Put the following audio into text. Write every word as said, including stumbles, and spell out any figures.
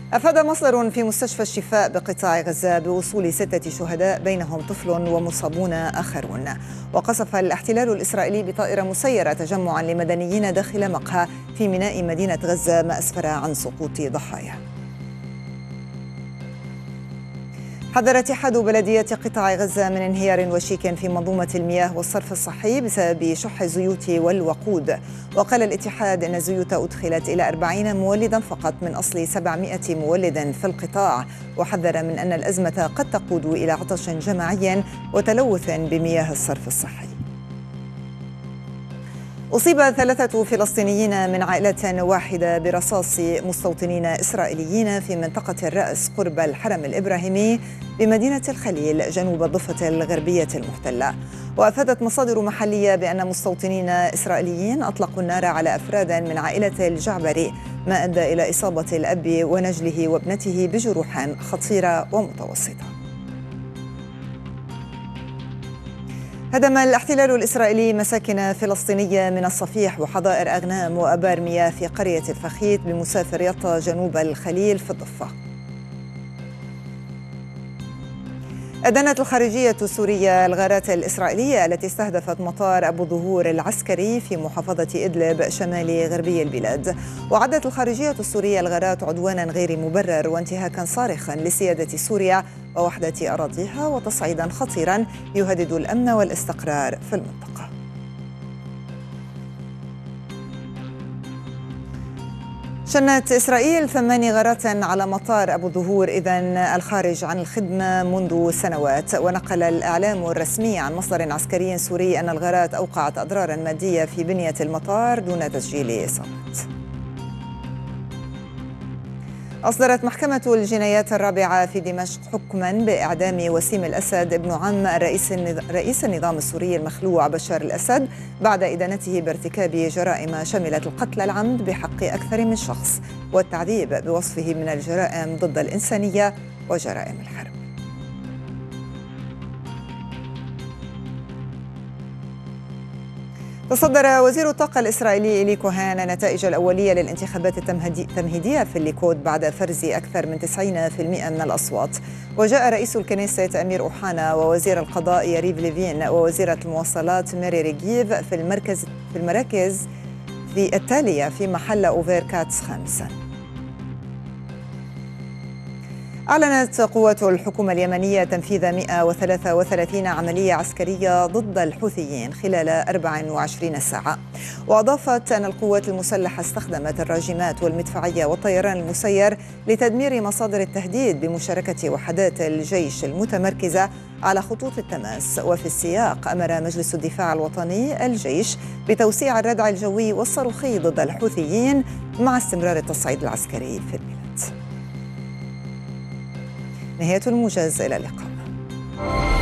أفاد مصدر في مستشفى الشفاء بقطاع غزة بوصول ستة شهداء بينهم طفل ومصابون آخرون. وقصف الاحتلال الإسرائيلي بطائرة مسيرة تجمعا لمدنيين داخل مقهى في ميناء مدينة غزة ما أسفر عن سقوط ضحايا. حذر اتحاد بلديات قطاع غزة من انهيار وشيك في منظومة المياه والصرف الصحي بسبب شح الزيوت والوقود. وقال الاتحاد أن الزيوت أدخلت إلى أربعين مولدا فقط من أصل سبعمائة مولد في القطاع، وحذر من أن الأزمة قد تقود إلى عطش جماعي وتلوث بمياه الصرف الصحي. أصيب ثلاثة فلسطينيين من عائلة واحدة برصاص مستوطنين إسرائيليين في منطقة الرأس قرب الحرم الإبراهيمي بمدينة الخليل جنوب الضفة الغربية المحتلة. وأفادت مصادر محلية بأن مستوطنين إسرائيليين أطلقوا النار على أفراد من عائلة الجعبري، ما أدى إلى إصابة الأب ونجله وابنته بجروح خطيرة ومتوسطة. هدم الاحتلال الإسرائيلي مساكن فلسطينية من الصفيح وحظائر أغنام وأبار مياه في قرية الفخيت بمسافر يطا جنوب الخليل في الضفة. أدانت الخارجية السورية الغارات الإسرائيلية التي استهدفت مطار أبو ظهور العسكري في محافظة إدلب شمال غربي البلاد. وعدت الخارجية السورية الغارات عدوانا غير مبرر وانتهاكا صارخا لسيادة سوريا ووحدة أراضيها وتصعيدا خطيرا يهدد الأمن والاستقرار في المنطقة. شنت إسرائيل ثمان غارات على مطار أبو ظهور إذن الخارج عن الخدمة منذ سنوات. ونقل الإعلام الرسمي عن مصدر عسكري سوري أن الغارات أوقعت أضرارا مادية في بنية المطار دون تسجيل إصابات. أصدرت محكمة الجنايات الرابعة في دمشق حكما بإعدام وسيم الأسد ابن عم الرئيس رئيس النظام السوري المخلوع بشار الأسد بعد إدانته بارتكاب جرائم شملت القتل العمد بحق أكثر من شخص والتعذيب بوصفه من الجرائم ضد الإنسانية وجرائم الحرب. تصدر وزير الطاقة الإسرائيلي إلي كوهان النتائج الأولية للانتخابات التمهيدية في الليكود بعد فرز أكثر من تسعين بالمئة من الأصوات. وجاء رئيس الكنيسة أمير أوحانا ووزير القضاء يريف ليفين ووزيرة المواصلات ميري ريغيف في المركز في المراكز في التالية في محل أوفير كاتس خامسا. أعلنت قوات الحكومة اليمنية تنفيذ مئة وثلاثة وثلاثين عملية عسكرية ضد الحوثيين خلال أربع وعشرين ساعة. وأضافت أن القوات المسلحة استخدمت الراجمات والمدفعية والطيران المسير لتدمير مصادر التهديد بمشاركة وحدات الجيش المتمركزة على خطوط التماس. وفي السياق أمر مجلس الدفاع الوطني الجيش بتوسيع الردع الجوي والصاروخي ضد الحوثيين مع استمرار التصعيد العسكري في البلاد. نهاية الموجز، إلى اللقاء.